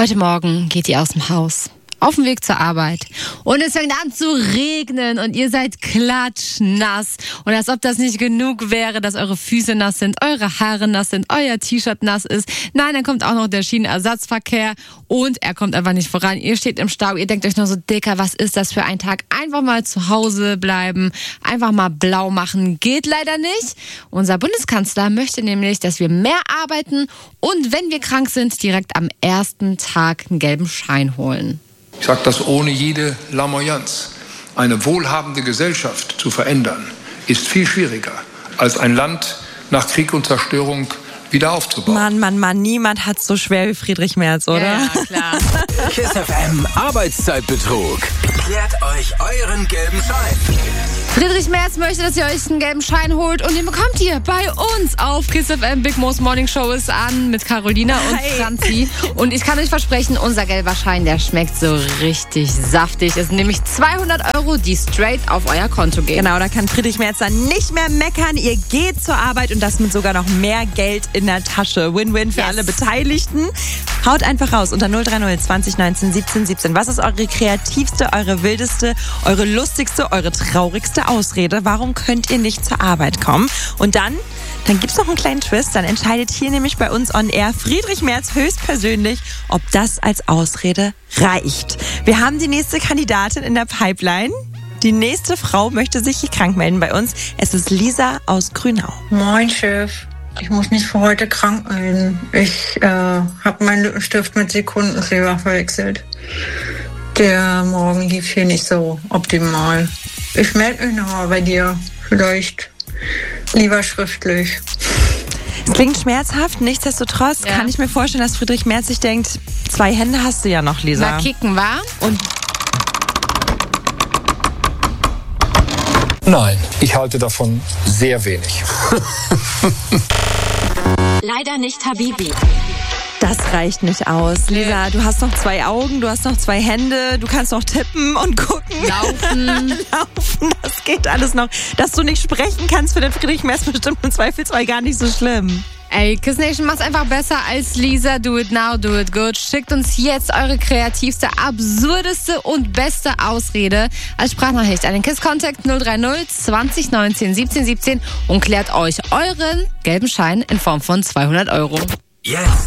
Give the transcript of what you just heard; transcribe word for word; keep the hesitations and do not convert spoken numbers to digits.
Heute Morgen geht ihr aus dem Haus, auf dem Weg zur Arbeit. Und es fängt an zu regnen und ihr seid klatschnass. Und als ob das nicht genug wäre, dass eure Füße nass sind, eure Haare nass sind, euer T-Shirt nass ist. Nein, dann kommt auch noch der Schienenersatzverkehr und er kommt einfach nicht voran. Ihr steht im Stau, ihr denkt euch nur so, Dicker, was ist das für ein Tag? Einfach mal zu Hause bleiben, einfach mal blau machen. Geht leider nicht. Unser Bundeskanzler möchte nämlich, dass wir mehr arbeiten und wenn wir krank sind, direkt am ersten Tag einen gelben Schein holen. Ich sage das ohne jede Lamoyanz. Eine wohlhabende Gesellschaft zu verändern, ist viel schwieriger, als ein Land nach Krieg und Zerstörung wieder aufzubauen. Mann, Mann, Mann, niemand hat so schwer wie Friedrich Merz, oder? Ja, klar. KISS F M Arbeitszeitbetrug. Klärt euch euren gelben Schein. Friedrich Merz möchte, dass ihr euch einen gelben Schein holt und den bekommt ihr bei uns auf KISS F M. Big Mo's Morning Show ist an mit Carolina und Hi. Franzi. Und ich kann euch versprechen, unser gelber Schein, der schmeckt so richtig saftig. Es sind nämlich zweihundert Euro, die straight auf euer Konto gehen. Genau, da kann Friedrich Merz dann nicht mehr meckern. Ihr geht zur Arbeit und das mit sogar noch mehr Geld in der Tasche. Win-win für Yes. alle Beteiligten. Haut einfach raus unter null drei null zwanzig neunzehn siebzehn siebzehn. Was ist eure kreativste, eure wildeste, eure lustigste, eure traurigste Ausrede? Warum könnt ihr nicht zur Arbeit kommen? Und dann, dann gibt's noch einen kleinen Twist. Dann entscheidet hier nämlich bei uns on air Friedrich Merz höchstpersönlich, ob das als Ausrede reicht. Wir haben die nächste Kandidatin in der Pipeline. Die nächste Frau möchte sich hier krank melden bei uns. Es ist Lisa aus Grünau. Moin, Chef. Ich muss mich für heute krank melden. Ich äh, habe meinen Lippenstift mit Sekundenkleber verwechselt. Der Morgen lief hier nicht so optimal. Ich melde mich nochmal bei dir. Vielleicht lieber schriftlich. Es klingt schmerzhaft, nichtsdestotrotz Ja. kann ich mir vorstellen, dass Friedrich Merz sich denkt, zwei Hände hast du ja noch, Lisa. Mal kicken, wa? Und Nein, ich halte davon sehr wenig. Leider nicht Habibi. das reicht nicht aus. Lisa, du hast noch zwei Augen, du hast noch zwei Hände, du kannst noch tippen und gucken. Laufen. Laufen, das geht alles noch. Dass du nicht sprechen kannst, für den Friedrich Merz bestimmt im Zweifelsfall gar nicht so schlimm. Ey, KISS Nation macht's einfach besser als Lisa. Do it now, do it good. Schickt uns jetzt eure kreativste, absurdeste und beste Ausrede als Sprachnachricht an den KISS-Kontakt null drei null zwanzig neunzehn siebzehn siebzehn und klärt euch euren gelben Schein in Form von zweihundert Euro. Jetzt